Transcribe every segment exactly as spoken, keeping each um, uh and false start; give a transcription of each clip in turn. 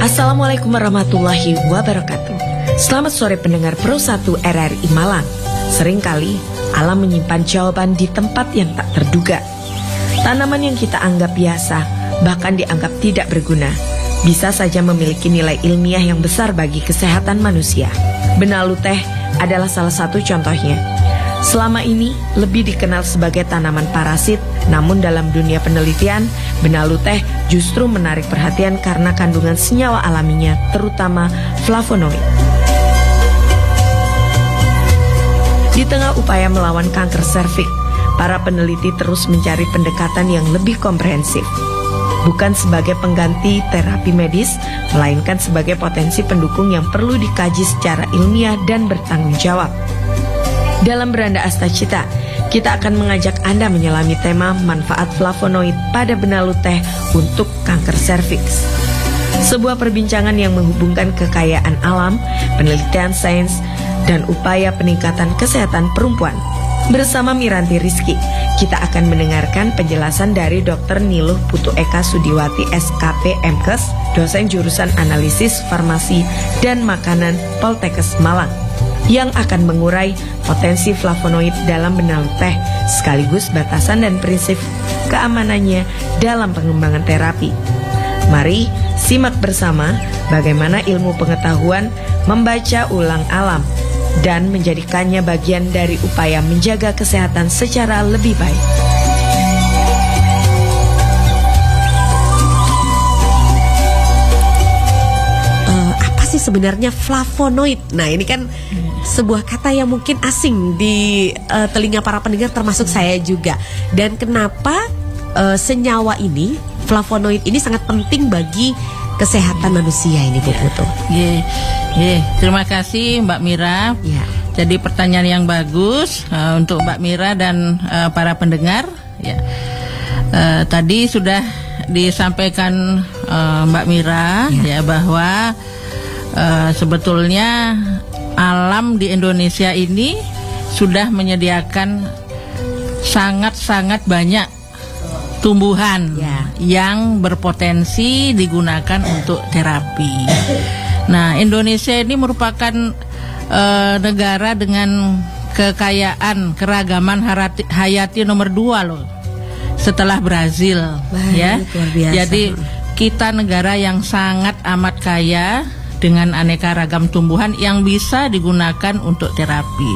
Assalamualaikum warahmatullahi wabarakatuh. Selamat sore pendengar Pro satu R R I Malang. Seringkali alam menyimpan jawaban di tempat yang tak terduga. Tanaman yang kita anggap biasa, bahkan dianggap tidak berguna, bisa saja memiliki nilai ilmiah yang besar bagi kesehatan manusia. Benalu teh adalah salah satu contohnya. Selama ini lebih dikenal sebagai tanaman parasit, namun dalam dunia penelitian, benalu teh justru menarik perhatian karena kandungan senyawa alaminya, terutama flavonoid. Di tengah upaya melawan kanker serviks, para peneliti terus mencari pendekatan yang lebih komprehensif. Bukan sebagai pengganti terapi medis, melainkan sebagai potensi pendukung yang perlu dikaji secara ilmiah dan bertanggung jawab. Dalam Beranda Astacita, kita akan mengajak Anda menyelami tema manfaat flavonoid pada benalu teh untuk kanker serviks. Sebuah perbincangan yang menghubungkan kekayaan alam, penelitian sains, dan upaya peningkatan kesehatan perempuan. Bersama Miranti Rizky, kita akan mendengarkan penjelasan dari dokter Niluh Putu Eka Sudiwati S K P M Kes, dosen jurusan analisis farmasi dan makanan Poltekkes Malang, yang akan mengurai potensi flavonoid dalam benalu teh, sekaligus batasan dan prinsip keamanannya dalam pengembangan terapi. Mari simak bersama bagaimana ilmu pengetahuan membaca ulang alam dan menjadikannya bagian dari upaya menjaga kesehatan secara lebih baik. Uh, apa sih sebenarnya flavonoid? Nah, ini kan sebuah kata yang mungkin asing di uh, telinga para pendengar, termasuk saya juga. Dan kenapa uh, senyawa ini, flavonoid ini sangat penting bagi kesehatan manusia ini, Bu Putu? Yeah, yeah. Terima kasih Mbak Mira. Yeah. Jadi pertanyaan yang bagus uh, untuk Mbak Mira dan uh, para pendengar. Ya, uh, tadi sudah disampaikan uh, Mbak Mira yeah. ya bahwa uh, sebetulnya alam di Indonesia ini sudah menyediakan sangat-sangat banyak tumbuhan ya. yang berpotensi digunakan untuk terapi. Nah, Indonesia ini merupakan uh, negara dengan kekayaan keragaman hayati, hayati nomor dua loh, setelah Brazil. Wah, ya. Jadi kita negara yang sangat amat kaya dengan aneka ragam tumbuhan yang bisa digunakan untuk terapi.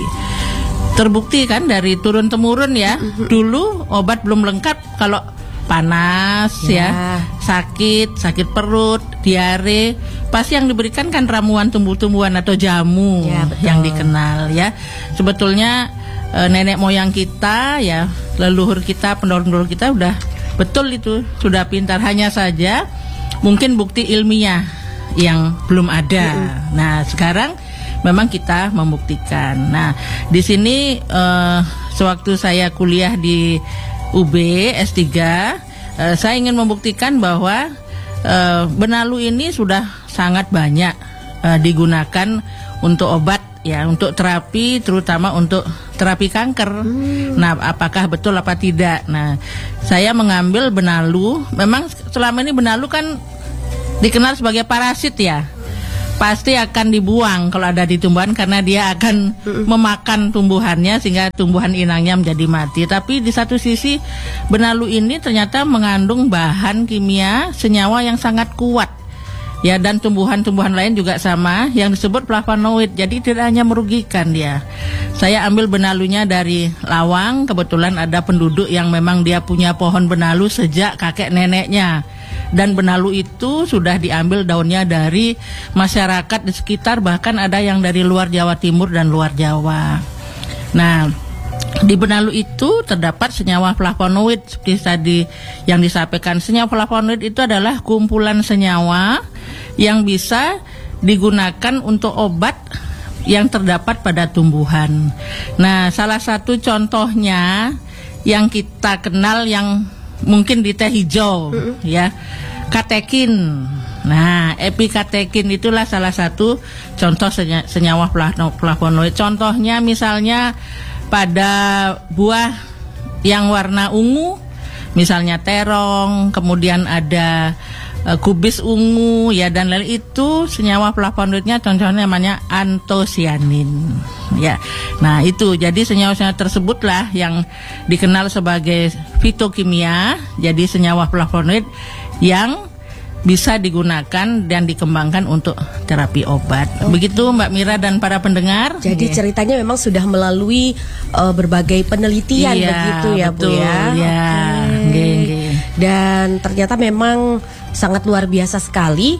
Terbukti kan dari turun temurun ya. Dulu obat belum lengkap, kalau panas ya, ya sakit, sakit perut, diare, pasti yang diberikan kan ramuan tumbuh-tumbuhan atau jamu ya, yang dikenal ya. Sebetulnya e, nenek moyang kita ya, leluhur kita, pendahulu-pendahulu kita udah betul itu, sudah pintar, hanya saja mungkin bukti ilmiah yang belum ada. Mm-hmm. Nah, sekarang memang kita membuktikan. Nah, di sini uh, sewaktu saya kuliah di U B S tiga, uh, saya ingin membuktikan bahwa uh, benalu ini sudah sangat banyak uh, digunakan untuk obat ya, untuk terapi, terutama untuk terapi kanker. Hmm. Nah, apakah betul apa tidak? Nah, saya mengambil benalu. Memang selama ini benalu kan dikenal sebagai parasit ya, pasti akan dibuang kalau ada di tumbuhan karena dia akan mm. memakan tumbuhannya sehingga tumbuhan inangnya menjadi mati. Tapi di satu sisi benalu ini ternyata mengandung bahan kimia senyawa yang sangat kuat ya, dan tumbuhan-tumbuhan lain juga sama yang disebut flavonoid. Jadi tidak hanya merugikan dia. Saya ambil benalunya dari Lawang, kebetulan ada penduduk yang memang dia punya pohon benalu sejak kakek neneknya. Dan benalu itu sudah diambil daunnya dari masyarakat di sekitar, bahkan ada yang dari luar Jawa Timur dan luar Jawa. Nah, di benalu itu terdapat senyawa flavonoid seperti tadi yang disampaikan. Senyawa flavonoid itu adalah kumpulan senyawa yang bisa digunakan untuk obat yang terdapat pada tumbuhan. Nah, salah satu contohnya yang kita kenal yang mungkin di teh hijau, mm-hmm. ya, katekin. Nah, epikatekin itulah salah satu contoh senya- senyawa flavonoid. Contohnya misalnya pada buah yang warna ungu, misalnya terong, kemudian ada uh, kubis ungu ya dan lain itu senyawa flavonoidnya contohnya namanya antosianin ya. Nah itu jadi senyawa-senyawa tersebutlah yang dikenal sebagai fitokimia, jadi senyawa flavonoid yang bisa digunakan dan dikembangkan untuk terapi obat. Okay. Begitu Mbak Mira dan para pendengar. Jadi yeah. ceritanya memang sudah melalui uh, berbagai penelitian yeah, begitu ya betul, Bu ya. Ya. Okay. Okay, okay. Dan ternyata memang sangat luar biasa sekali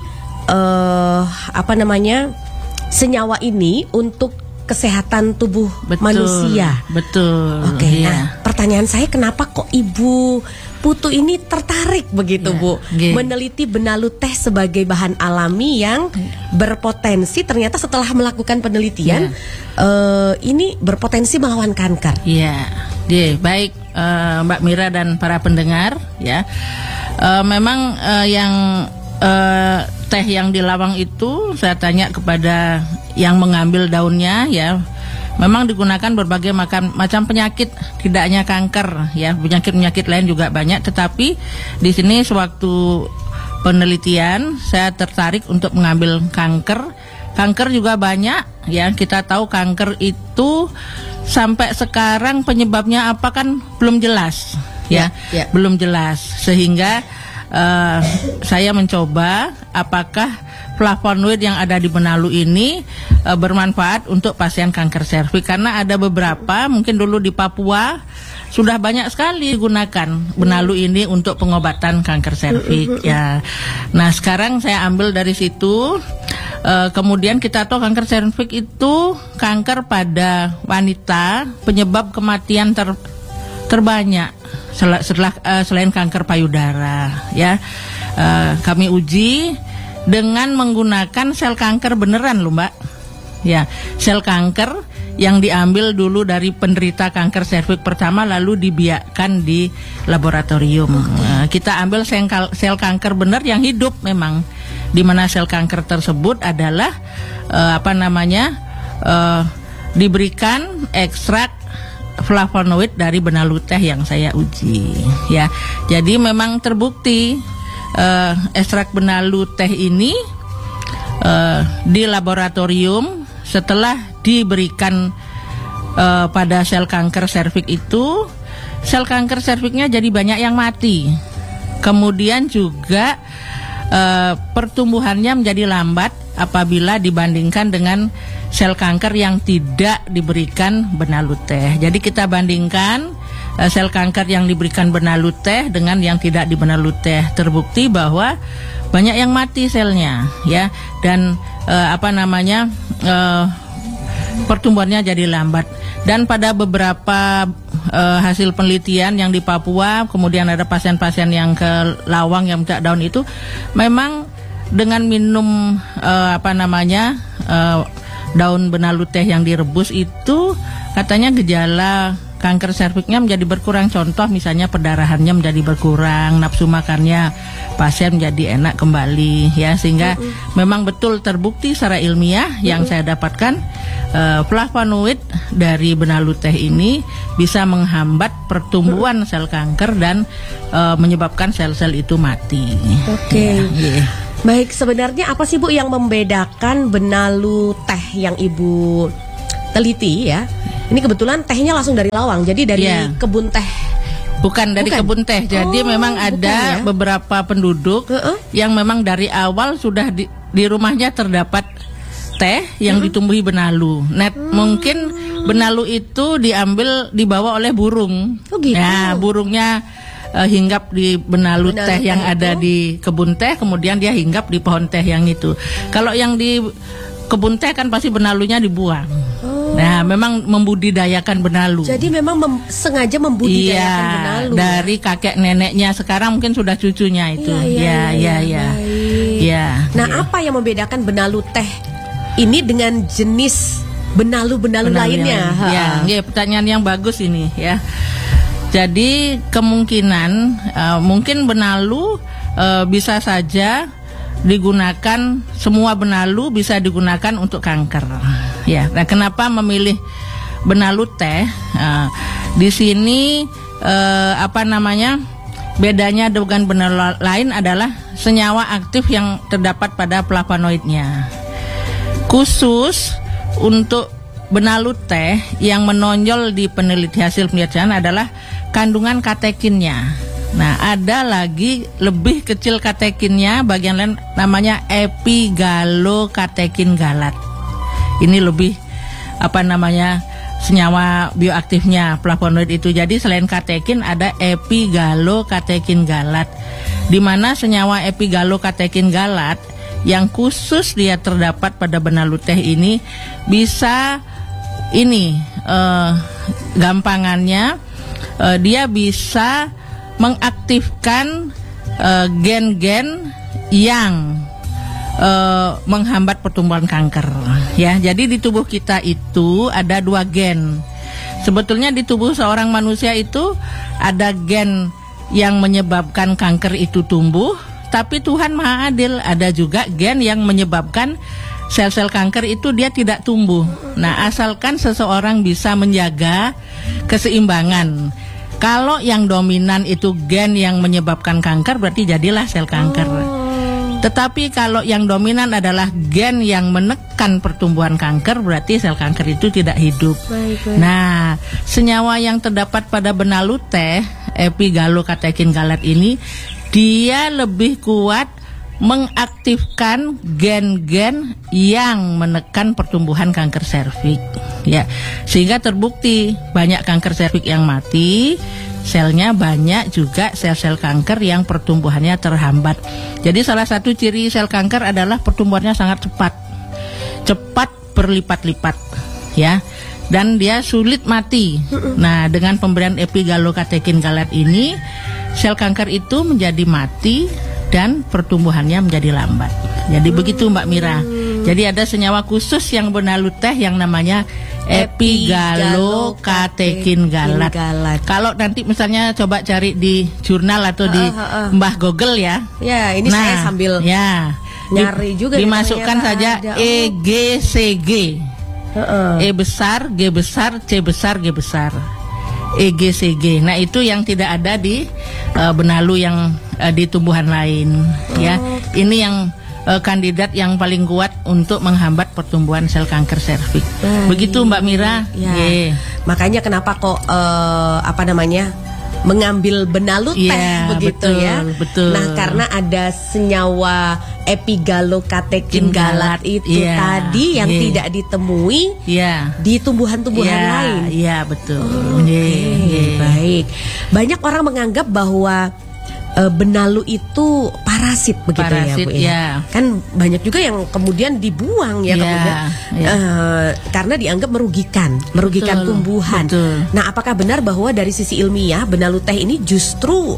uh, apa namanya senyawa ini untuk kesehatan tubuh betul, manusia. Betul. Oke. Okay, yeah. Nah, pertanyaan saya kenapa kok Ibu Putu ini tertarik begitu ya, Bu okay. meneliti benalu teh sebagai bahan alami yang berpotensi ternyata setelah melakukan penelitian ya. uh, ini berpotensi melawan kanker. Iya, yeah. baik uh, Mbak Mira dan para pendengar ya. Uh, memang uh, yang uh, teh yang di lawang itu saya tanya kepada yang mengambil daunnya ya. Memang digunakan berbagai macam macam penyakit, tidak hanya kanker ya, penyakit-penyakit lain juga banyak. Tetapi di sini sewaktu penelitian saya tertarik untuk mengambil kanker. Kanker juga banyak ya, kita tahu kanker itu sampai sekarang penyebabnya apa kan belum jelas ya, ya, ya. belum jelas sehingga uh, saya mencoba apakah flavonoid yang ada di benalu ini e, bermanfaat untuk pasien kanker serviks karena ada beberapa mungkin dulu di Papua sudah banyak sekali gunakan benalu ini untuk pengobatan kanker serviks ya. Nah sekarang saya ambil dari situ e, kemudian kita tahu kanker serviks itu kanker pada wanita penyebab kematian ter, terbanyak setelah, setelah e, selain kanker payudara ya. E, kami uji dengan menggunakan sel kanker beneran loh Mbak. Ya, sel kanker yang diambil dulu dari penderita kanker serviks pertama lalu dibiakkan di laboratorium. Nah, kita ambil sel, sel kanker bener yang hidup memang. Di mana sel kanker tersebut adalah uh, apa namanya? Uh, diberikan ekstrak flavonoid dari benalu teh yang saya uji ya. Jadi memang terbukti Uh, ekstrak benalu teh ini uh, di laboratorium setelah diberikan uh, pada sel kanker serviks itu sel kanker serviksnya jadi banyak yang mati. Kemudian juga uh, pertumbuhannya menjadi lambat apabila dibandingkan dengan sel kanker yang tidak diberikan benalu teh. Jadi kita bandingkan sel kanker yang diberikan benalu teh dengan yang tidak di benalu teh, terbukti bahwa banyak yang mati selnya ya dan eh, apa namanya eh, pertumbuhannya jadi lambat. Dan pada beberapa eh, hasil penelitian yang di Papua kemudian ada pasien-pasien yang ke Lawang yang minta daun itu memang dengan minum eh, apa namanya eh, daun benalu teh yang direbus itu katanya gejala kanker serviksnya menjadi berkurang. Contoh misalnya perdarahannya menjadi berkurang, nafsu makannya pasien menjadi enak kembali ya, sehingga uh-uh. memang betul terbukti secara ilmiah uh-uh. yang saya dapatkan uh, flavonoid dari benalu teh ini bisa menghambat pertumbuhan uh-uh. sel kanker dan uh, menyebabkan sel-sel itu mati. Oke. Okay. Ya, yeah. Baik, sebenarnya apa sih Bu yang membedakan benalu teh yang Ibu teliti ya? Ini kebetulan tehnya langsung dari Lawang, jadi dari yeah. kebun teh. Bukan dari bukan. kebun teh, jadi oh, memang ada ya? beberapa penduduk uh-uh. yang memang dari awal sudah di, di rumahnya terdapat teh yang uh-uh. ditumbuhi benalu. Net uh-uh. mungkin benalu itu diambil dibawa oleh burung. Oh gitu. Nah, burungnya uh, hinggap di benalu, benalu teh yang itu ada di kebun teh, kemudian dia hinggap di pohon teh yang itu. Kalau yang di kebun teh kan pasti benalunya dibuang. Oh. Nah, memang membudidayakan benalu. Jadi memang mem- sengaja membudidayakan iya, benalu. Dari kakek neneknya, sekarang mungkin sudah cucunya itu. Iya, iya, iya. Ya. Nah, ya. Apa yang membedakan benalu teh ini dengan jenis benalu-benalu lainnya? Ya, ya, pertanyaan yang bagus ini ya. Jadi kemungkinan uh, mungkin benalu uh, bisa saja digunakan, semua benalu bisa digunakan untuk kanker. Ya, nah kenapa memilih benalu teh? Uh, di sini uh, apa namanya? bedanya dengan benalo lain adalah senyawa aktif yang terdapat pada flavonoidnya. Khusus untuk benalu teh yang menonjol di peneliti hasil penelitian adalah kandungan katekinnya. Nah, ada lagi lebih kecil katekinnya, bagian lain namanya epigalokatekin galat. Ini lebih apa namanya senyawa bioaktifnya flavonoid itu. Jadi selain katekin ada epigalokatekin galat, di mana senyawa epigalokatekin galat yang khusus dia terdapat pada benalu teh ini bisa ini eh, gampangannya eh, dia bisa mengaktifkan uh, gen-gen yang uh, menghambat pertumbuhan kanker. Ya, jadi di tubuh kita itu ada dua gen. Sebetulnya di tubuh seorang manusia itu ada gen yang menyebabkan kanker itu tumbuh, tapi Tuhan Maha Adil, ada juga gen yang menyebabkan sel-sel kanker itu dia tidak tumbuh. Nah, asalkan seseorang bisa menjaga keseimbangan. Kalau yang dominan itu gen yang menyebabkan kanker, berarti jadilah sel kanker. Oh. Tetapi kalau yang dominan adalah gen yang menekan pertumbuhan kanker, berarti sel kanker itu tidak hidup. Baik, baik. Nah, senyawa yang terdapat pada benalu teh, epigalokatekin galat ini, dia lebih kuat mengaktifkan gen-gen yang menekan pertumbuhan kanker serviks, ya, sehingga terbukti banyak kanker serviks yang mati, selnya banyak juga sel-sel kanker yang pertumbuhannya terhambat. Jadi salah satu ciri sel kanker adalah pertumbuhannya sangat cepat, cepat berlipat-lipat, ya, dan dia sulit mati. Nah, dengan pemberian epigalokatekin galat ini, sel kanker itu menjadi mati dan pertumbuhannya menjadi lambat. Jadi hmm. begitu Mbak Mira. Jadi ada senyawa khusus yang benalu teh yang namanya epigalokatekin galat. galat. Kalau nanti misalnya coba cari di jurnal atau di uh, uh, uh. Mbah Google ya. Ya, ini nah, saya sambil ya, nyari juga. Dimasukkan saja ada. E G C G. Uh, uh. E besar, G besar, C besar, G besar. E G C G. Nah, itu yang tidak ada di uh, benalu yang uh, di tumbuhan lain, oh. ya. Ini yang uh, kandidat yang paling kuat untuk menghambat pertumbuhan sel kanker serviks. Ah, begitu Mbak Mira. Ya. Yeah. Makanya kenapa kok uh, apa namanya? mengambil benalu teh yeah, begitu betul, ya. Betul. Nah, karena ada senyawa epigalokatekin galat itu yeah, tadi yang yeah. tidak ditemui yeah. di tumbuhan-tumbuhan yeah, lain. Iya, yeah, betul. Oh, okay. yeah, yeah. Baik. Banyak orang menganggap bahwa uh, benalu itu parasit begitu parasit, ya, Bu ya. Yeah. Kan banyak juga yang kemudian dibuang ya, yeah, kemudian yeah. Uh, karena dianggap merugikan, merugikan betul, tumbuhan. Betul. Nah, apakah benar bahwa dari sisi ilmiah benalu teh ini justru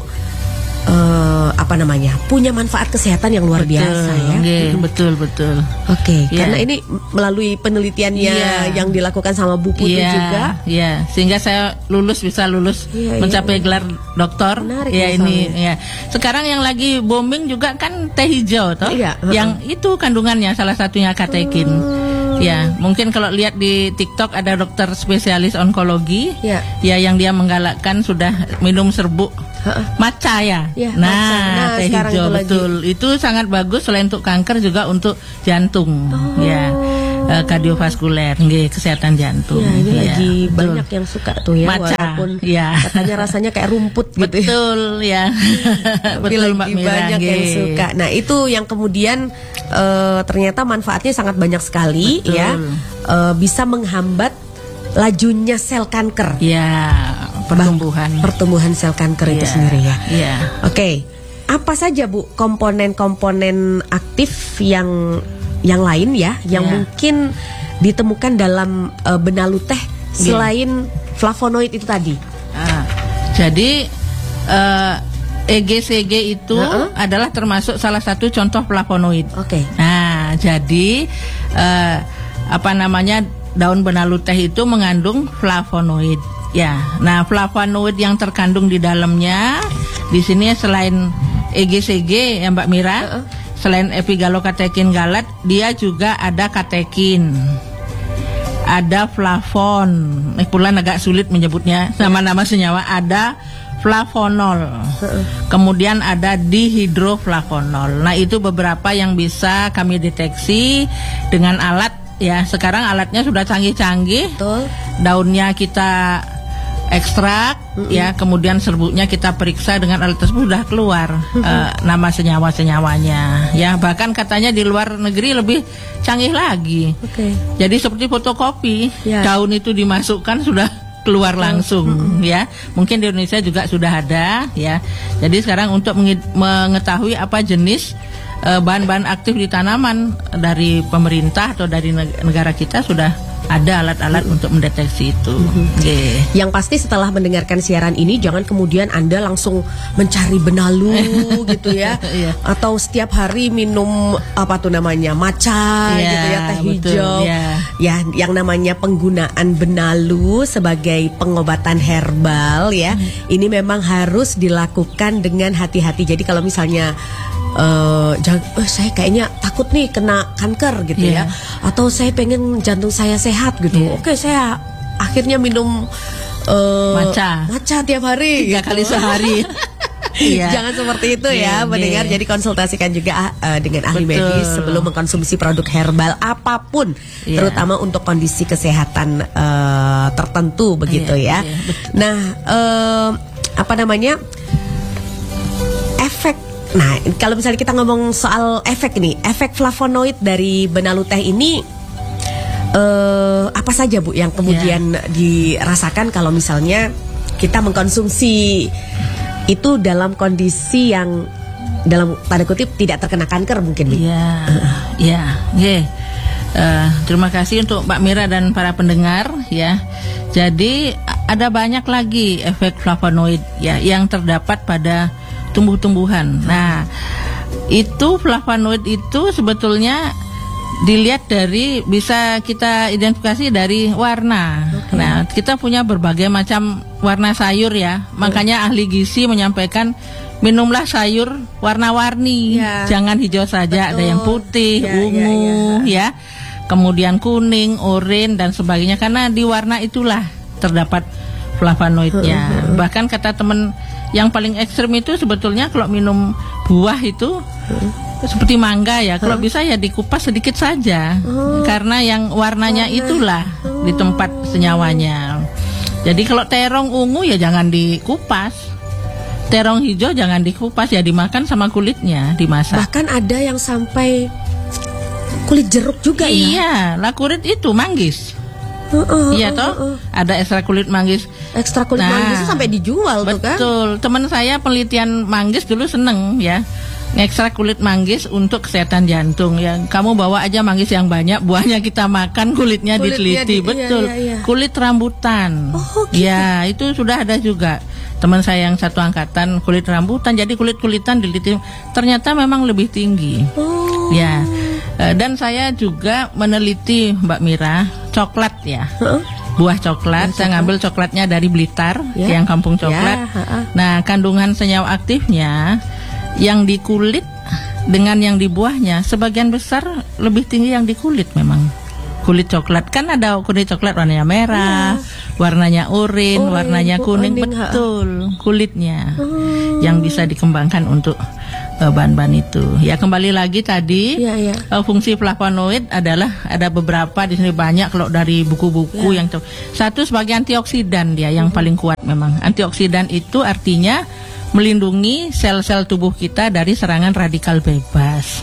uh, apa namanya punya manfaat kesehatan yang luar betul, biasa ya? Yeah, hmm. Betul betul. Oke, okay, yeah. karena ini melalui penelitiannya yeah. yang dilakukan sama Bu Putu yeah, juga. Iya, yeah. Sehingga saya lulus bisa lulus yeah, mencapai yeah. gelar doktor. Menarik ya ini ya. Sekarang yang lagi booming juga kan teh hijau toh, yeah, yang uh-uh. itu kandungannya salah satunya katekin. Hmm. Ya, mungkin kalau lihat di TikTok ada dokter spesialis onkologi, yeah. ya yang dia menggalakkan sudah minum serbuk matcha ya. ya nah, nah, teh hijau itu betul. Lagi. Itu sangat bagus selain untuk kanker juga untuk jantung. Oh. Ya. Uh, kardiovaskuler, nggih, kesehatan jantung. Ya, ini ya, lagi betul. Banyak yang suka tuh ya, matcha, walaupun ya. katanya rasanya kayak rumput gitu. Betul ya. Betul Mbak Mira. Banyak nge. yang suka. Nah, itu yang kemudian uh, ternyata manfaatnya sangat banyak sekali. Betul. Ya. Uh, bisa menghambat lajunya sel kanker. Ya, pertumbuhan. Bah, pertumbuhan sel kanker ya. Itu sendiri ya. Ya. Oke. Okay. Apa saja Bu komponen-komponen aktif yang yang lain ya, yang yeah. mungkin ditemukan dalam uh, benalu teh selain yeah. flavonoid itu tadi? Ah, jadi uh, E G C G itu uh-uh. adalah termasuk salah satu contoh flavonoid. Oke. Okay. Nah, jadi uh, apa namanya daun benalu teh itu mengandung flavonoid. Ya, nah flavonoid yang terkandung di dalamnya di sini selain E G C G ya Mbak Mira. Uh-uh. Selain epigalokatekin galat, dia juga ada katekin, ada flavon. Eh, pula agak sulit menyebutnya nama-nama senyawa. Ada flavonol. Kemudian ada dihidroflavonol. Nah, itu beberapa yang bisa kami deteksi dengan alat ya. Sekarang alatnya sudah canggih-canggih. Betul. Daunnya kita ekstrak mm-hmm. ya, kemudian serbuknya kita periksa dengan alat tersebut sudah keluar mm-hmm. uh, nama senyawa-senyawanya ya. Bahkan katanya di luar negeri lebih canggih lagi. Okay. Jadi seperti fotokopi, yeah. daun itu dimasukkan sudah keluar langsung mm-hmm. ya. Mungkin di Indonesia juga sudah ada ya. Jadi sekarang untuk mengetahui apa jenis uh, bahan-bahan aktif di tanaman dari pemerintah atau dari negara kita sudah ada alat-alat mm-hmm. untuk mendeteksi itu. Mm-hmm. Okay. Yang pasti setelah mendengarkan siaran ini jangan kemudian Anda langsung mencari benalu gitu ya, yeah. atau setiap hari minum apa tuh namanya matcha yeah, gitu ya, teh hijau. Yeah. Ya, yang namanya penggunaan benalu sebagai pengobatan herbal ya, mm. ini memang harus dilakukan dengan hati-hati. Jadi kalau misalnya Uh, jangan, oh, saya kayaknya takut nih kena kanker gitu yeah. ya, atau saya pengen jantung saya sehat gitu. Yeah. Oke, saya akhirnya minum uh, matcha, matcha tiap hari, tiga gitu. kali sehari. Yeah. Jangan seperti itu yeah, ya, mendengar. Yeah. Jadi konsultasikan juga uh, dengan ahli Betul. medis sebelum mengkonsumsi produk herbal apapun, yeah. terutama untuk kondisi kesehatan uh, tertentu begitu yeah, ya. Yeah, nah, uh, apa namanya efek. Nah, kalau misalnya kita ngomong soal efek ini, efek flavonoid dari benalu teh ini uh, apa saja Bu yang kemudian yeah. dirasakan kalau misalnya kita mengkonsumsi itu dalam kondisi yang dalam tanda kutip tidak terkena kanker mungkin? Iya, iya, yeah. uh, terima kasih untuk Mbak Mira dan para pendengar ya. Jadi ada banyak lagi efek flavonoid ya yang terdapat pada tumbuh-tumbuhan. Nah, itu flavonoid itu sebetulnya dilihat dari, bisa kita identifikasi dari warna. Okay. Nah, kita punya berbagai macam warna sayur ya. Okay. Makanya ahli gizi menyampaikan minumlah sayur warna-warni, yeah. jangan hijau saja. Betul. Ada yang putih, yeah, ungu, yeah, yeah. ya, kemudian kuning, oranye dan sebagainya. Karena di warna itulah terdapat flavonoidnya. Bahkan kata teman yang paling ekstrim itu sebetulnya kalau minum buah itu hmm. seperti mangga ya, kalau hmm. bisa ya dikupas sedikit saja, hmm. karena yang warnanya Warna. itulah hmm. di tempat senyawanya. Jadi kalau terong ungu ya jangan dikupas, terong hijau jangan dikupas, ya dimakan sama kulitnya, dimasak. Bahkan ada yang sampai kulit jeruk juga. Iya, ya. Iya, lah kulit itu manggis. Uh, uh, iya uh, toh, uh, uh. ada ekstra kulit manggis. Ekstra kulit nah, manggis itu sampai dijual betul. tuh kan? Betul. Teman saya penelitian manggis dulu seneng ya, ekstra kulit manggis untuk kesehatan jantung. Ya, kamu bawa aja manggis yang banyak, buahnya kita makan, kulitnya, kulitnya diteliti. Di, betul. Iya, iya, iya. Kulit rambutan. Oh, gitu. Ya, itu sudah ada juga. Teman saya yang satu angkatan kulit rambutan, jadi kulit-kulitan diliti, ternyata memang lebih tinggi. Oh. Ya. Dan saya juga meneliti Mbak Mira coklat ya, uh-uh. buah coklat. Buah saya ngambil coklatnya dari Blitar, yeah. yang kampung coklat. Yeah, uh-uh. Nah, kandungan senyawa aktifnya yang di kulit dengan yang di buahnya sebagian besar lebih tinggi yang di kulit memang. Kulit coklat kan ada kulit coklat warnanya merah, yeah. warnanya oranye, oh, warnanya kuning, kuning betul ha. kulitnya oh. yang bisa dikembangkan untuk uh, bahan-bahan itu. Ya kembali lagi tadi yeah, yeah. Uh, fungsi flavonoid adalah ada beberapa di sini banyak kalau dari buku-buku yeah. yang ter- satu sebagai antioksidan dia yang mm-hmm. paling kuat memang. Antioksidan itu artinya melindungi sel-sel tubuh kita dari serangan radikal bebas.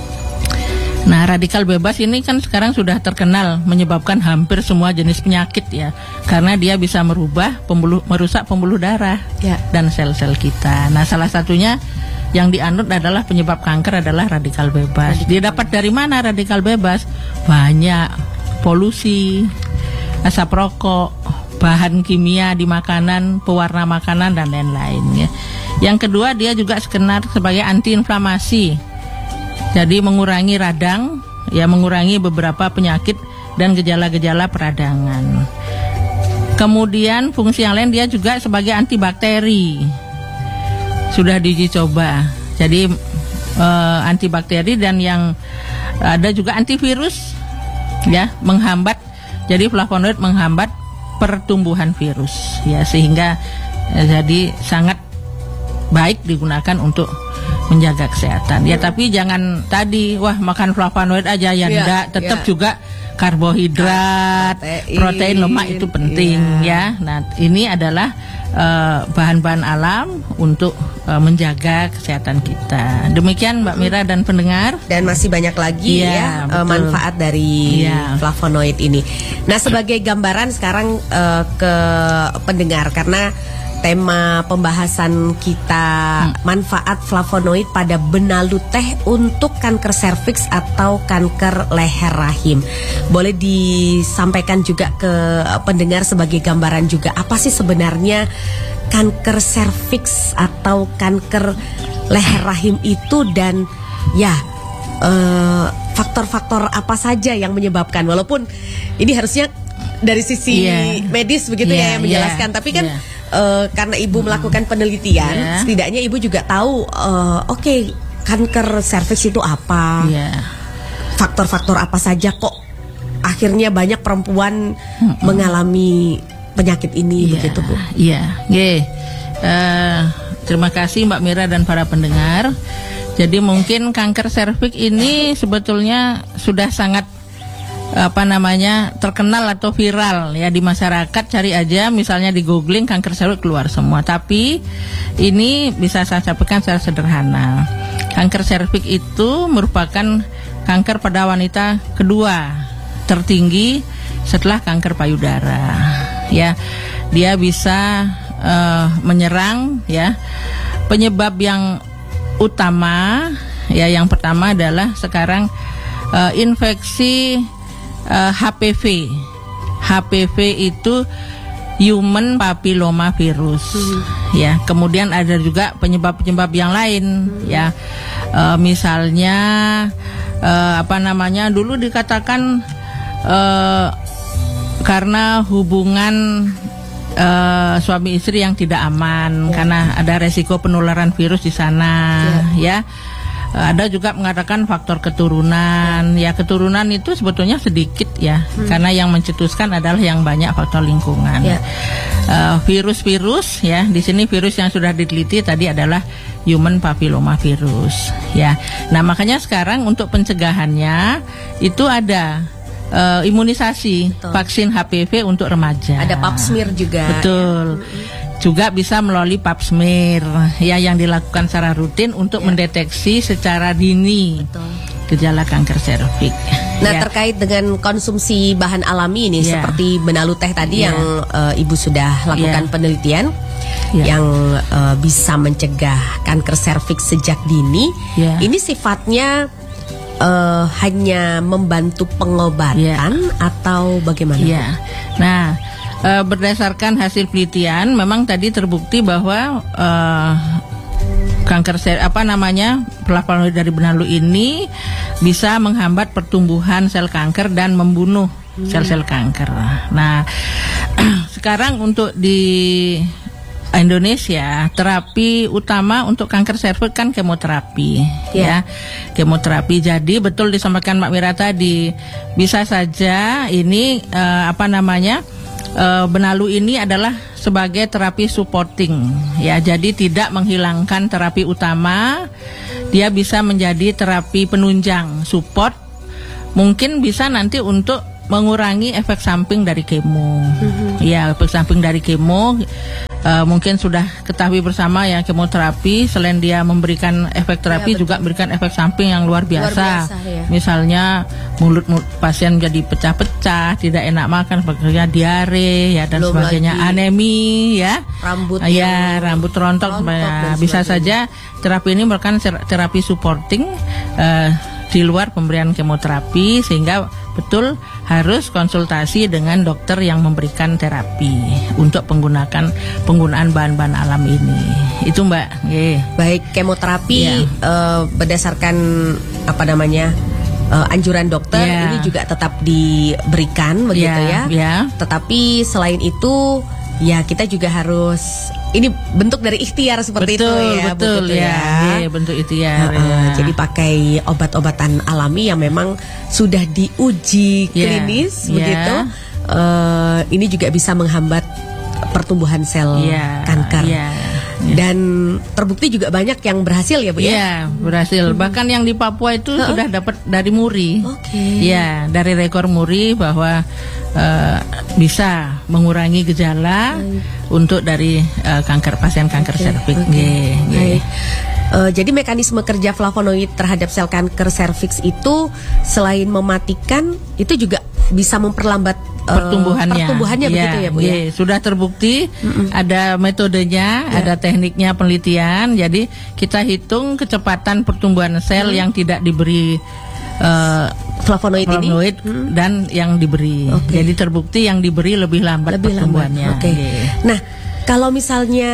Nah, radikal bebas ini kan sekarang sudah terkenal menyebabkan hampir semua jenis penyakit ya, karena dia bisa merubah pembuluh, merusak pembuluh darah ya. dan sel-sel kita. Nah, salah satunya yang dianut adalah penyebab kanker adalah radikal bebas. Radikal. Dia dapat dari mana radikal bebas? Banyak, polusi, asap rokok, bahan kimia di makanan, pewarna makanan dan lain-lain ya. Yang kedua, dia juga dikenal sebagai antiinflamasi. Jadi mengurangi radang, ya mengurangi beberapa penyakit dan gejala-gejala peradangan. Kemudian fungsi yang lain dia juga sebagai antibakteri. Sudah diuji coba. Jadi eh, antibakteri dan yang ada juga antivirus, ya menghambat. Jadi flavonoid menghambat pertumbuhan virus, ya sehingga Eh, jadi sangat baik digunakan untuk menjaga kesehatan. Ya tapi jangan tadi wah makan flavonoid aja ya, Ya, enggak, tetap ya. juga karbohidrat, protein, Protein, lemak itu penting iya. ya. Nah, ini adalah uh, bahan-bahan alam untuk uh, menjaga kesehatan kita. Demikian Mbak Mira dan pendengar. Dan masih banyak lagi Iya, ya betul. eh, manfaat dari Iya. flavonoid ini. Nah, sebagai gambaran sekarang eh, ke pendengar, karena tema pembahasan kita Hmm. manfaat flavonoid pada benalu teh untuk kanker serviks atau kanker leher rahim. Boleh disampaikan juga ke pendengar sebagai gambaran juga, apa sih sebenarnya kanker serviks atau kanker leher rahim itu, dan ya eh, faktor-faktor apa saja yang menyebabkan, walaupun ini harusnya dari sisi Iya. medis begitu Iya, ya yang menjelaskan, iya, tapi kan iya. eh, karena ibu melakukan penelitian, Iya. setidaknya ibu juga tahu eh, oke kanker serviks itu apa, Ya. faktor-faktor apa saja kok akhirnya banyak perempuan mengalami penyakit ini, Iya, begitu Bu. Iya, Ye. Eh, terima kasih Mbak Mira dan para pendengar. Jadi mungkin kanker serviks ini sebetulnya sudah sangat apa namanya terkenal atau viral ya di masyarakat. Cari aja misalnya di googling kanker serviks keluar semua. Tapi ini bisa saya sampaikan secara sederhana. Kanker serviks itu merupakan kanker pada wanita kedua tertinggi setelah kanker payudara. Ya, dia bisa uh, menyerang ya. Penyebab yang utama ya yang pertama adalah sekarang uh, infeksi uh, H P V. H P V itu human papilloma virus. Hmm. Ya, kemudian ada juga penyebab-penyebab yang lain hmm. ya. Uh, misalnya uh, apa namanya? Dulu dikatakan uh, karena hubungan Uh, suami istri yang tidak aman ya. Karena ada resiko penularan virus di sana ya, ya. Uh, ada juga mengatakan faktor keturunan ya, keturunan itu sebetulnya sedikit ya hmm. karena yang mencetuskan adalah yang banyak faktor lingkungan ya. uh, virus-virus ya, di sini virus yang sudah diteliti tadi adalah human papilloma virus ya. Nah makanya sekarang untuk pencegahannya itu ada Uh, imunisasi, betul. Vaksin H P V untuk remaja. Ada pap smear juga. Betul. Ya. Juga bisa melalui pap smear ya yang dilakukan secara rutin untuk ya. mendeteksi secara dini betul. gejala kanker serviks. Nah ya. terkait dengan konsumsi bahan alami ini ya. seperti benalu teh tadi ya. yang uh, ibu sudah lakukan ya. penelitian ya. yang uh, bisa mencegah kanker serviks sejak dini. Ya. Ini sifatnya Uh, hanya membantu pengobatan yeah. atau bagaimana? Yeah. Nah, uh, berdasarkan hasil penelitian, memang tadi terbukti bahwa uh, kanker sel apa namanya flavonoid dari benalu ini bisa menghambat pertumbuhan sel kanker dan membunuh hmm. sel-sel kanker. Nah, sekarang untuk di Indonesia terapi utama untuk kanker serviks kan kemoterapi yeah. ya kemoterapi. Jadi betul disampaikan Mbak Mira tadi, bisa saja ini uh, apa namanya uh, benalu ini adalah sebagai terapi supporting ya, jadi tidak menghilangkan terapi utama, dia bisa menjadi terapi penunjang support, mungkin bisa nanti untuk mengurangi efek samping dari kemo. Mm-hmm. Ya, efek samping dari kemo uh, mungkin sudah ketahui bersama ya, kemoterapi selain dia memberikan efek terapi ya, juga memberikan efek samping yang luar biasa. Luar biasa ya. Misalnya mulut, mulut pasien menjadi pecah-pecah, tidak enak makan, sebagainya diare ya dan Belum sebagainya, lagi. anemi ya. Rambut uh, ya, rambut rontok, rontok bisa saja terapi ini merupakan terapi supporting uh, di luar pemberian kemoterapi, sehingga betul harus konsultasi dengan dokter yang memberikan terapi untuk penggunakan penggunaan bahan-bahan alam ini. Itu Mbak. Yeah. Baik, kemoterapi yeah. uh, berdasarkan apa namanya uh, anjuran dokter yeah. ini juga tetap diberikan begitu yeah. ya. Yeah. Tetapi selain itu ya kita juga harus, ini bentuk dari ikhtiar seperti betul, itu ya. Betul ya, ya. ya bentuk ikhtiar. Uh, uh, ya. Jadi pakai obat-obatan alami yang memang sudah diuji klinis yeah. begitu. Yeah. Uh, ini juga bisa menghambat pertumbuhan sel ya, kanker. ya. Dan terbukti juga banyak yang berhasil ya Bu ya? Iya, berhasil. Hmm. Bahkan yang di Papua itu uh-uh. sudah dapat dari Muri. Oke. Okay. Ya, dari rekor Muri bahwa uh, bisa mengurangi gejala Baik. untuk dari uh, kanker pasien kanker okay. serviks. Okay. Baik. Uh, jadi mekanisme kerja flavonoid terhadap sel kanker serviks itu selain mematikan, itu juga bisa memperlambat uh, pertumbuhannya. Pertumbuhannya ya, begitu ya Bu ya? ya? Sudah terbukti, mm-mm. ada metodenya, ya. ada tekniknya penelitian. Jadi kita hitung kecepatan pertumbuhan sel mm. yang tidak diberi uh, flavonoid, flavonoid ini mm. dan yang diberi. Okay. Jadi terbukti yang diberi lebih lambat lebih pertumbuhannya. Lambat. Okay. Yeah. Nah, kalau misalnya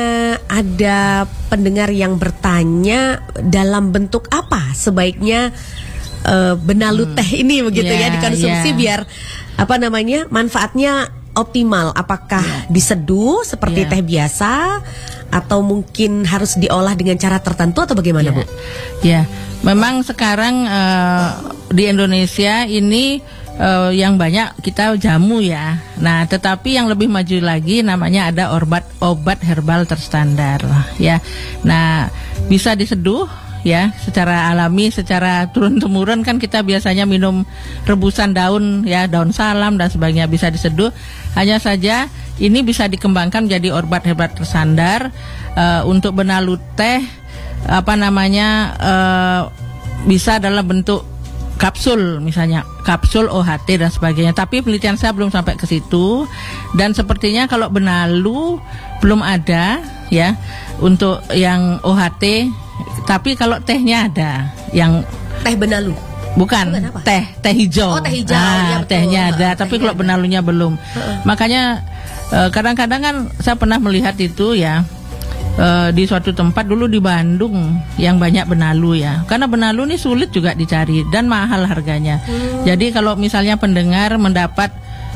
ada pendengar yang bertanya dalam bentuk apa sebaiknya Uh, benalu hmm. teh ini begitu yeah, ya dikonsumsi yeah. biar apa namanya manfaatnya optimal, apakah yeah. diseduh seperti yeah. teh biasa atau mungkin harus diolah dengan cara tertentu atau bagaimana yeah. Bu? Ya, yeah. memang sekarang uh, di Indonesia ini uh, yang banyak kita jamu ya. Nah, tetapi yang lebih maju lagi namanya ada obat obat herbal terstandar ya. Nah, bisa diseduh ya, secara alami, secara turun-temurun kan kita biasanya minum rebusan daun ya, daun salam dan sebagainya, bisa diseduh. Hanya saja ini bisa dikembangkan menjadi obat herbal terstandar uh, untuk benalu teh apa namanya uh, bisa dalam bentuk kapsul, misalnya kapsul O H T dan sebagainya. Tapi penelitian saya belum sampai ke situ, dan sepertinya kalau benalu belum ada ya untuk yang O H T. Tapi kalau tehnya ada yang teh benalu. Bukan, Bukan teh teh hijau. Oh, teh hijau. Nah, ya, tehnya ada, uh, tapi kalau ada. Benalunya belum. Uh-uh. Makanya uh, kadang-kadang kan saya pernah melihat itu ya uh, di suatu tempat dulu di Bandung yang banyak benalu ya. Karena benalu ini sulit juga dicari dan mahal harganya. Hmm. Jadi kalau misalnya pendengar mendapat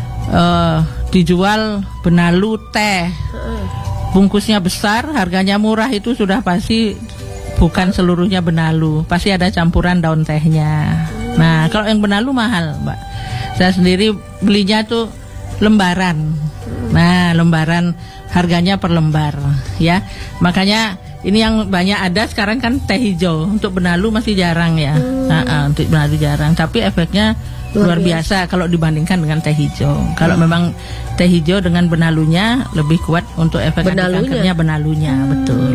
uh, dijual benalu teh, uh-uh. bungkusnya besar, harganya murah, itu sudah pasti bukan seluruhnya benalu, pasti ada campuran daun tehnya. Hmm. Nah, kalau yang benalu mahal, Mbak. Saya sendiri belinya tuh lembaran. Hmm. Nah, lembaran harganya per lembar, ya. Makanya ini yang banyak ada sekarang kan teh hijau. Untuk benalu masih jarang ya. Hmm. Nah, uh, untuk benalu jarang, tapi efeknya luar, luar biasa. biasa kalau dibandingkan dengan teh hijau. Hmm. Kalau memang teh hijau dengan benalunya lebih kuat untuk efek kankernya benalunya, hmm. betul.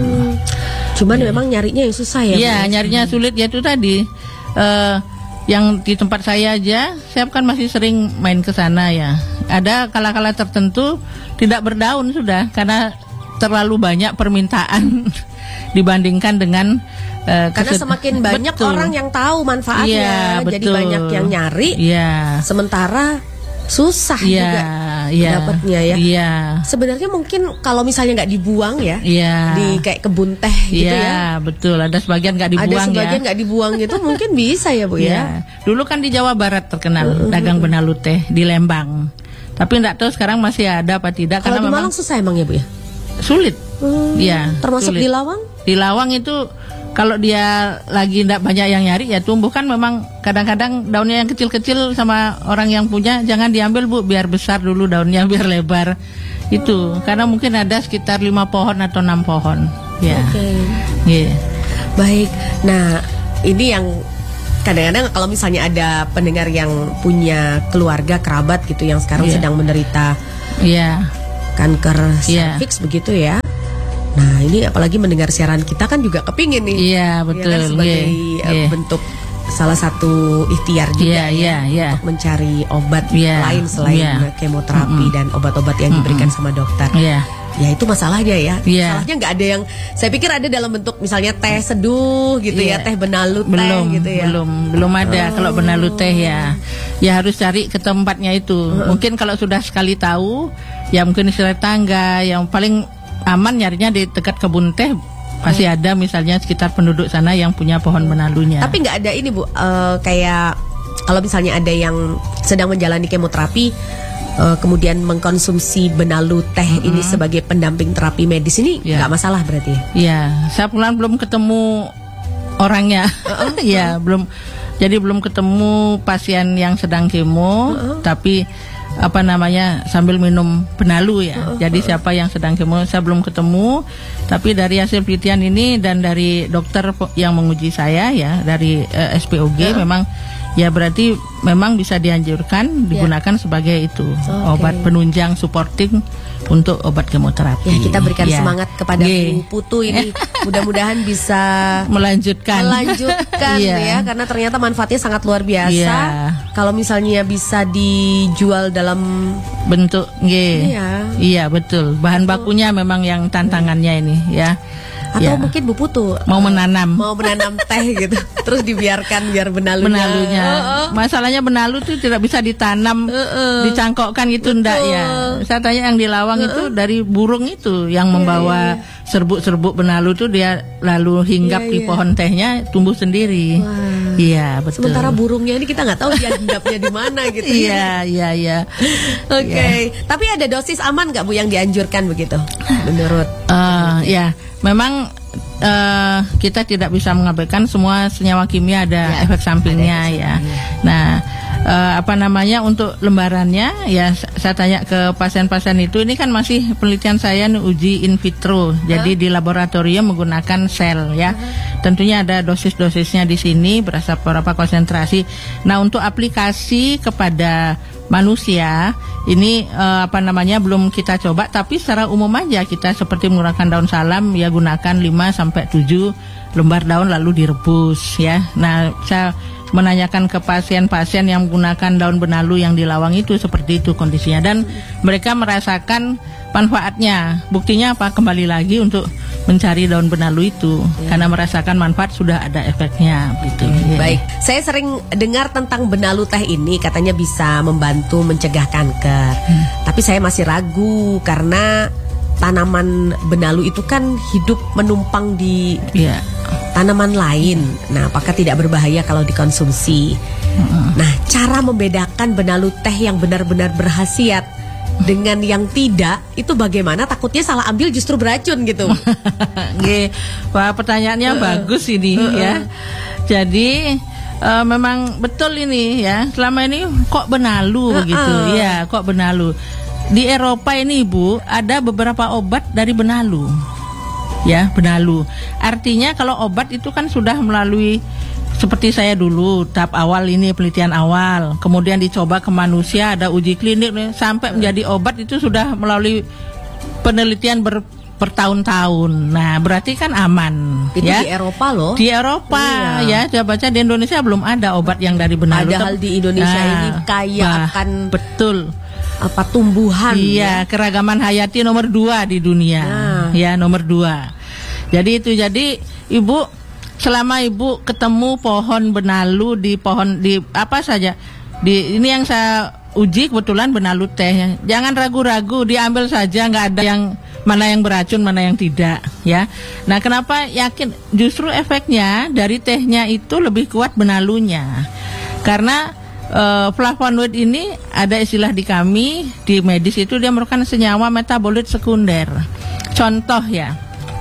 Cuman yeah. memang nyarinya yang susah ya. Iya, yeah, nyarinya sulit ya itu tadi. Uh, yang di tempat saya aja, saya kan masih sering main ke sana ya. Ada kala-kala tertentu tidak berdaun sudah karena terlalu banyak permintaan dibandingkan dengan uh, karena semakin banyak betul. orang yang tahu manfaatnya, yeah, jadi banyak yang nyari. Yeah. Sementara susah yeah, juga yeah, dapatnya ya. Yeah. Sebenarnya mungkin kalau misalnya nggak dibuang ya, yeah. di kayak kebun teh gitu yeah, ya. betul. Ada sebagian nggak dibuang ya. Ada sebagian nggak ya. dibuang gitu, mungkin bisa ya Bu yeah. ya. Dulu kan di Jawa Barat terkenal uh, uh, dagang benalu teh di Lembang. Tapi nggak tahu sekarang masih ada apa tidak. Kalau karena di Malang susah emang ya Bu ya. Sulit. Hmm, ya. Termasuk sulit. di Lawang? Di Lawang itu kalau dia lagi tidak banyak yang nyari ya tumbuh, kan memang kadang-kadang daunnya yang kecil-kecil sama orang yang punya jangan diambil Bu, biar besar dulu daunnya, biar lebar itu, karena mungkin ada sekitar lima pohon atau enam pohon ya. Oke. Okay. Yeah. Baik. Nah ini yang kadang-kadang kalau misalnya ada pendengar yang punya keluarga kerabat gitu yang sekarang yeah. sedang menderita yeah. kanker yeah. serviks begitu ya. Nah ini apalagi mendengar siaran kita kan juga kepingin nih. Iya betul. Ya kan, sebagai yeah, yeah. bentuk salah satu ikhtiar juga yeah, yeah, yeah. untuk mencari obat yeah, lain selain yeah. kemoterapi mm-hmm. dan obat-obat yang diberikan mm-hmm. sama dokter. Yeah. Ya itu masalahnya ya. Yeah. Masalahnya nggak ada yang, saya pikir ada dalam bentuk misalnya teh seduh gitu yeah. ya, teh benalu teh belum, gitu ya. Belum, belum ada oh. kalau benalu teh ya. Ya harus cari ke tempatnya itu. Uh-uh. Mungkin kalau sudah sekali tahu, ya mungkin istilah tangga yang paling aman nyarinya di dekat kebun teh, pasti ada misalnya sekitar penduduk sana yang punya pohon benalunya. Tapi nggak ada ini Bu, uh, kayak kalau misalnya ada yang sedang menjalani kemoterapi uh, kemudian mengkonsumsi benalu teh mm-hmm. ini sebagai pendamping terapi medis, ini nggak yeah. masalah berarti ya? Iya, saya pulang belum ketemu orangnya, uh-uh, ya uh-uh. belum, jadi belum ketemu pasien yang sedang kemo, uh-uh. tapi apa namanya sambil minum benalu ya. Uh, uh, Jadi uh. siapa yang sedang kemo, saya belum ketemu, tapi dari hasil penelitian ini dan dari dokter yang menguji saya ya dari uh, S P O G uh. memang ya berarti memang bisa dianjurkan digunakan yeah. sebagai itu okay. obat penunjang supporting untuk obat kemoterapi. Ya, kita berikan ya. semangat kepada yeah. Bu Putu ini. Mudah-mudahan bisa melanjutkan. Melanjutkan yeah. ya, karena ternyata manfaatnya sangat luar biasa. Yeah. Kalau misalnya bisa dijual dalam bentuk G. Iya. Iya, betul. Bahan bakunya memang yang tantangannya ini ya. Atau ya. mungkin Bu Putu mau menanam, mau menanam teh gitu, terus dibiarkan biar benalunya. Benalunya, oh, oh. masalahnya benalu tuh tidak bisa ditanam, uh, uh. dicangkokkan itu ndak ya. Saya tanya yang di Lawang uh, uh. itu dari burung itu yang membawa yeah, yeah. serbuk-serbuk benalu tuh dia lalu hinggap yeah, di yeah. pohon tehnya tumbuh sendiri. Iya wow. betul. Sementara burungnya ini kita nggak tahu dia hinggapnya di mana gitu. Iya iya iya. Oke. Tapi ada dosis aman nggak Bu yang dianjurkan begitu? Menurut? Uh, ya. Memang uh, kita tidak bisa mengabaikan semua senyawa kimia ada ya, efek sampingnya ada ya. Nah, uh, apa namanya untuk lembarannya ya saya tanya ke pasien-pasien itu, ini kan masih penelitian saya nih, uji in vitro. Jadi huh? di laboratorium menggunakan sel ya. Uh-huh. Tentunya ada dosis-dosisnya di sini berapa konsentrasi. Nah, untuk aplikasi kepada manusia ini uh, apa namanya belum kita coba, tapi secara umum aja kita seperti menggunakan daun salam ya, gunakan lima sampai tujuh lembar daun lalu direbus ya. Nah, saya menanyakan ke pasien-pasien yang menggunakan daun benalu yang di Lawang itu seperti itu kondisinya dan mereka merasakan manfaatnya. Buktinya apa? Kembali lagi untuk mencari daun benalu itu ya. Karena merasakan manfaat sudah ada efeknya gitu. Ya. Baik, saya sering dengar tentang benalu teh ini katanya bisa membantu mencegah kanker. Hmm. Tapi saya masih ragu karena tanaman benalu itu kan hidup menumpang di ya. tanaman lain. Nah, apakah tidak berbahaya kalau dikonsumsi? Hmm. Nah, cara membedakan benalu teh yang benar-benar berkhasiat dengan yang tidak itu bagaimana? Takutnya salah ambil justru beracun gitu. Oke, wah pertanyaannya uh, bagus ini uh, uh. ya. Jadi uh, memang betul ini ya. Selama ini kok benalu uh, begitu? Uh. Ya, kok benalu. Di Eropa ini Ibu ada beberapa obat dari benalu. Ya, benalu. Artinya kalau obat itu kan sudah melalui seperti saya dulu, tahap awal ini penelitian awal, kemudian dicoba ke manusia, ada uji klinik sampai menjadi obat itu sudah melalui penelitian ber, bertahun-tahun. Nah, berarti kan aman. Itu ya. Di Eropa loh. Di Eropa iya. ya, saya baca di Indonesia belum ada obat yang dari benalu. Padahal di Indonesia nah, ini kaya bah, akan betul apa tumbuhan. Iya, ya. Keragaman hayati nomor dua di dunia. Nah. Ya, nomor dua. Jadi itu jadi Ibu selama Ibu ketemu pohon benalu di pohon di apa saja di ini yang saya uji kebetulan benalu teh, jangan ragu-ragu diambil saja, nggak ada yang mana yang beracun mana yang tidak ya. Nah, kenapa yakin? Justru efeknya dari tehnya itu lebih kuat benalunya karena uh, flavonoid ini ada istilah di kami di medis itu dia merupakan senyawa metabolit sekunder. Contoh ya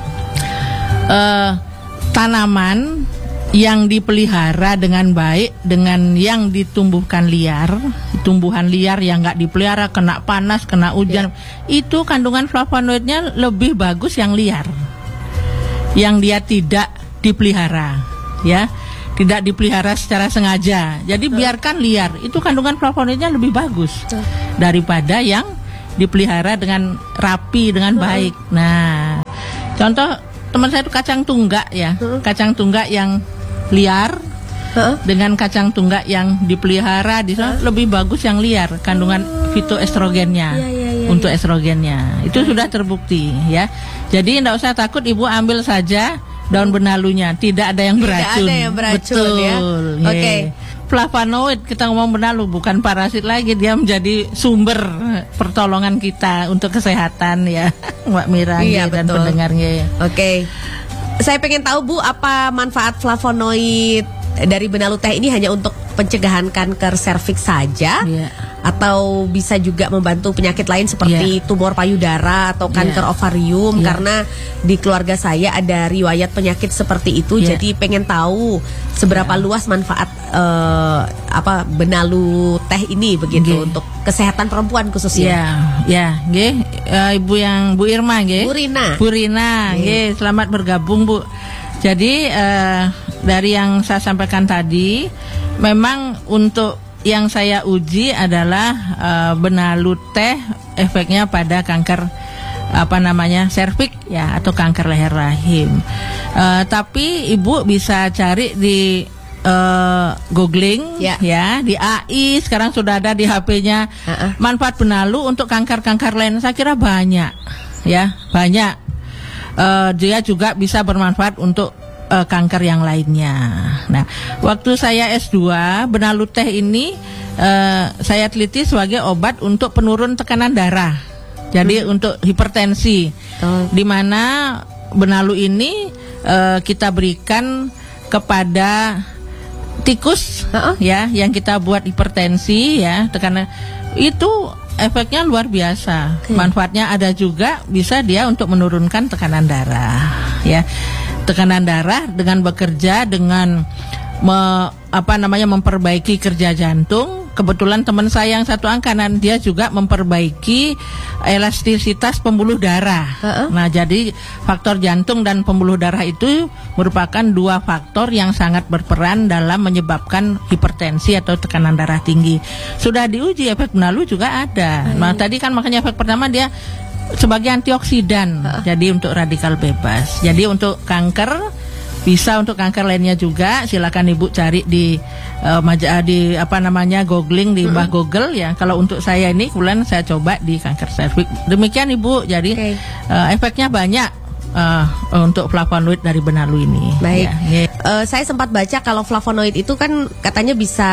uh, tanaman yang dipelihara dengan baik dengan yang ditumbuhkan liar, tumbuhan liar yang nggak dipelihara kena panas, kena hujan, yeah. itu kandungan flavonoidnya lebih bagus yang liar, yang dia tidak dipelihara, ya, tidak dipelihara secara sengaja. Jadi uh. biarkan liar, itu kandungan flavonoidnya lebih bagus uh. daripada yang dipelihara dengan rapi dengan uh. baik. Nah, contoh teman saya itu kacang tunggak ya, uh. kacang tunggak yang liar huh? dengan kacang tunggak yang dipelihara di sana huh? lebih bagus yang liar kandungan oh. fitoestrogennya ya, ya, ya, untuk ya. estrogennya itu hmm. sudah terbukti ya. Jadi tidak usah takut, Ibu ambil saja daun benalunya, tidak ada yang beracun. Tidak ada yang beracun. Betul Ya. Oke. Okay. Flavonoid kita ngomong benalu bukan parasit lagi, dia menjadi sumber pertolongan kita untuk kesehatan ya Mbak Mira iya, dan betul. pendengarnya. Oke. Okay. Saya pengen tahu Bu, apa manfaat flavonoid dari benalu teh ini hanya untuk pencegahan kanker serviks saja, yeah. atau bisa juga membantu penyakit lain seperti Yeah. tumor payudara atau kanker Yeah. ovarium Yeah. karena di keluarga saya ada riwayat penyakit seperti itu. Yeah. Jadi pengen tahu seberapa Yeah. luas manfaat eh, apa benalu teh ini begitu Yeah. untuk kesehatan perempuan khususnya. Ya, ya, nggih. Eh, Ibu yang Bu Irma nggih. Bu Rina. Bu Rina, nggih, selamat bergabung, Bu. Jadi eh, dari yang saya sampaikan tadi, memang untuk yang saya uji adalah eh, benalu teh efeknya pada kanker apa namanya serviks ya atau kanker leher rahim. Eh, tapi Ibu bisa cari di Uh, googling Ya. ya di A I sekarang sudah ada di H P-nya Uh-uh. manfaat benalu untuk kanker-kanker lain. Saya kira banyak ya banyak. Uh, dia juga bisa bermanfaat untuk uh, kanker yang lainnya. Nah, waktu saya S dua benalu teh ini uh, saya teliti sebagai obat untuk penurun tekanan darah. Jadi hmm. untuk hipertensi, Oh. di mana benalu ini uh, kita berikan kepada tikus Uh-uh. ya yang kita buat hipertensi ya tekanan itu efeknya luar biasa. Okay. Manfaatnya ada juga bisa dia untuk menurunkan tekanan darah ya. Tekanan darah dengan bekerja dengan me, apa namanya memperbaiki kerja jantung. Kebetulan teman saya yang satu angkatan dia juga memperbaiki elastisitas pembuluh darah. Uh-uh. Nah, jadi faktor jantung dan pembuluh darah itu merupakan dua faktor yang sangat berperan dalam menyebabkan hipertensi atau tekanan darah tinggi. Sudah diuji efek benalu juga ada. Nah, tadi kan makanya efek pertama dia sebagai antioksidan. Uh-uh. Jadi untuk radikal bebas. Jadi untuk kanker bisa, untuk kanker lainnya juga. Silakan Ibu cari di uh, maja, di apa namanya googling di Mbah Google ya. Kalau untuk saya ini kebetulan saya coba di kanker serviks. Demikian Ibu. Jadi Okay. uh, efeknya banyak uh, untuk flavonoid dari benalu ini. Baik. Ya, ya. Eh, saya sempat baca kalau flavonoid itu kan katanya bisa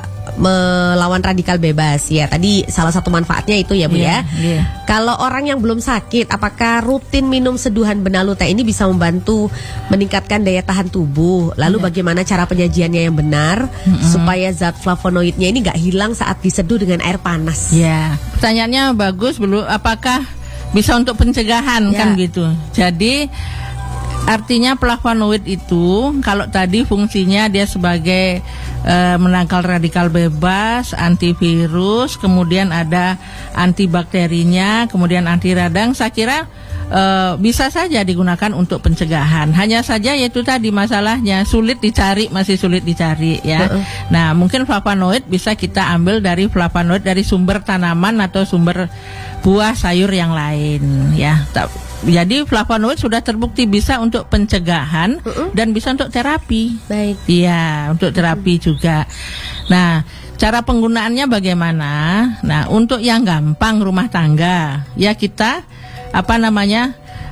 melawan radikal bebas ya. Tadi salah satu manfaatnya itu ya Bu Iya, ya. iya. Kalau orang yang belum sakit, apakah rutin minum seduhan benalu teh ini bisa membantu meningkatkan daya tahan tubuh? Lalu Iya. bagaimana cara penyajiannya yang benar supaya zat flavonoidnya ini nggak hilang saat diseduh dengan air panas? Ya, pertanyaannya bagus. Belum, apakah bisa untuk pencegahan Ya. kan gitu. Jadi artinya flavonoid itu kalau tadi fungsinya dia sebagai eh, menangkal radikal bebas, antivirus, kemudian ada antibakterinya, kemudian anti radang. Saya kira eh, bisa saja digunakan untuk pencegahan. Hanya saja yaitu tadi masalahnya sulit dicari, masih sulit dicari ya. Uh-uh. Nah, mungkin flavonoid bisa kita ambil dari flavonoid dari sumber tanaman atau sumber buah sayur yang lain ya. Ta- Jadi flavonoid sudah terbukti bisa untuk pencegahan Uh-uh. dan bisa untuk terapi. Baik. Iya, untuk terapi juga. Nah, cara penggunaannya bagaimana? Nah, untuk yang gampang rumah tangga, ya kita apa namanya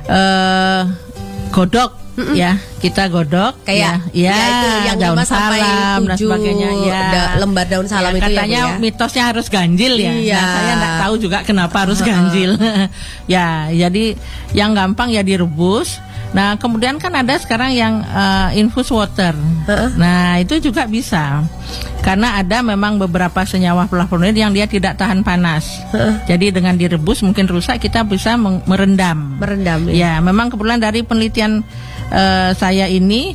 eh godok, ya kita godok, Kayak ya, ya itu yang daun lima sampai salam dan tujuh sebagainya, ya. da- lembar daun salam Ya, itu katanya ya Bu ya. mitosnya harus ganjil ya. Iya. Nah, saya nggak tahu juga kenapa harus ganjil. Ya, jadi yang gampang ya direbus. Nah, kemudian kan ada sekarang yang uh, infus water. Uh-uh. Nah, itu juga bisa. Karena ada memang beberapa senyawa flavonoid yang dia tidak tahan panas. Uh-uh. Jadi dengan direbus mungkin rusak, kita bisa meng- merendam. Merendam ya. Ya, memang kebetulan dari penelitian uh, saya ini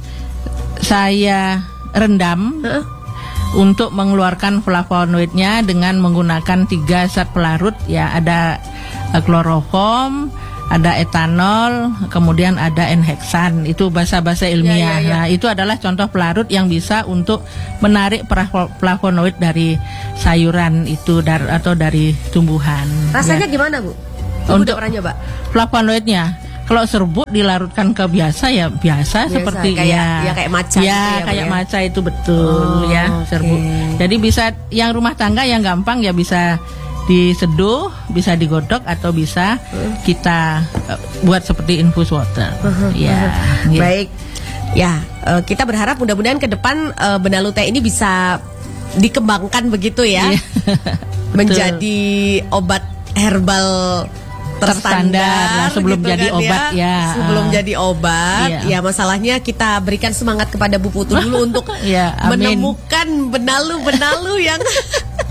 saya rendam Uh-uh. untuk mengeluarkan flavonoidnya dengan menggunakan tiga zat pelarut ya, ada uh, kloroform, ada etanol, kemudian ada N-heksan. Itu bahasa-bahasa ilmiah. Ya, ya, ya. Nah, itu adalah contoh pelarut yang bisa untuk menarik pra- flavonoid dari sayuran itu dar- atau dari tumbuhan. Rasanya Ya. gimana Bu? Ibu Untuk- udah pernah nyoba? Flavonoidnya, kalau serbuk dilarutkan ke biasa ya biasa, Biasa, seperti kayak- ya, ya kayak maca ya, gitu ya, Bu, kayak ya? maca itu betul Oh, ya oke. serbuk. Jadi bisa yang rumah tangga yang gampang ya bisa diseduh, bisa digodok atau bisa kita uh, buat seperti infus water. Ya, gitu. Baik. Ya, eh, kita berharap mudah-mudahan ke depan eh, benalu teh ini bisa dikembangkan begitu ya. Iya. Betul. Menjadi obat herbal terstandar, Terstandar, nah, sebelum gitu jadi kan obat, ya. Sebelum jadi obat, Iya. ya masalahnya kita berikan semangat kepada Bu Putu dulu untuk Ya, amin. menemukan benalu-benalu yang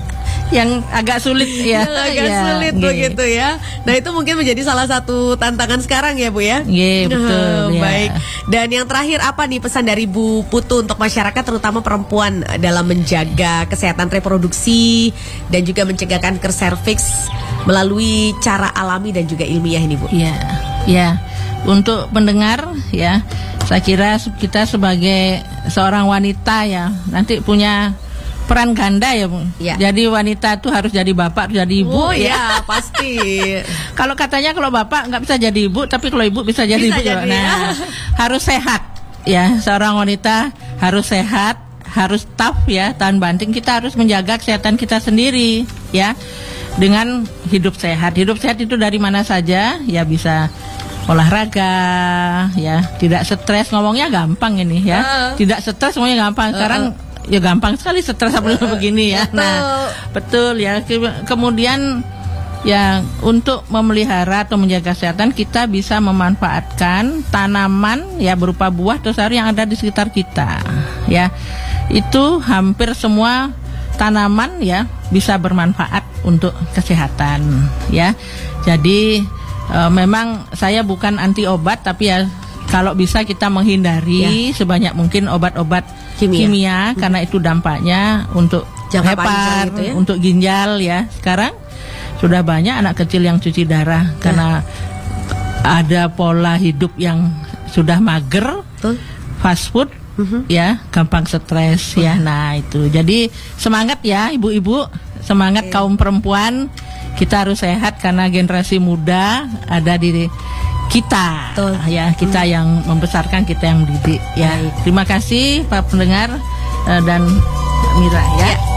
yang agak sulit ya. Yang agak ya, sulit nge. begitu ya. Nah itu mungkin menjadi salah satu tantangan sekarang ya Bu ya. Nge, betul. Uh, ya. Baik. Dan yang terakhir apa nih pesan dari Bu Putu untuk masyarakat terutama perempuan dalam menjaga kesehatan reproduksi dan juga mencegah kanker serviks melalui cara alami dan juga ilmiah ini Bu? Ya, ya. Untuk pendengar ya, saya kira kita sebagai seorang wanita ya nanti punya peran ganda ya Bu. Ya. Jadi wanita itu harus jadi bapak, harus jadi ibu Oh ya. ya pasti. Kalau katanya kalau bapak nggak bisa jadi ibu, tapi kalau ibu bisa jadi Bisa ibu. jadi, Nah, ya. harus sehat ya. Seorang wanita harus sehat, harus tough ya. Tahan banting, kita harus menjaga kesehatan kita sendiri ya. Dengan hidup sehat. Hidup sehat itu dari mana saja ya, bisa olahraga ya, tidak stres, ngomongnya gampang ini ya. Uh. Tidak stres ngomongnya gampang. Sekarang uh. ya gampang sekali stres sampai uh. begini ya. Betul. Nah, betul ya. Ke- kemudian ya untuk memelihara atau menjaga kesehatan kita bisa memanfaatkan tanaman ya berupa buah atau sayur yang ada di sekitar kita ya. Itu hampir semua tanaman ya bisa bermanfaat untuk kesehatan ya. Jadi e, memang saya bukan anti obat, tapi ya kalau bisa kita menghindari ya. Sebanyak mungkin obat-obat kimia, kimia hmm. karena itu dampaknya untuk jangka hepar, gitu ya? untuk ginjal ya. Sekarang sudah banyak anak kecil yang cuci darah ya. Karena ada pola hidup yang sudah mager, Tuh. fast food. Uh-huh. Ya, gampang stres uh-huh. ya. Nah, itu. Jadi semangat ya ibu-ibu, semangat okay. kaum perempuan. Kita harus sehat karena generasi muda ada di kita. Betul. Ya, kita uh-huh. yang membesarkan, kita yang mendidik ya. Baik. Terima kasih Pak pendengar uh, dan Mira ya. ya.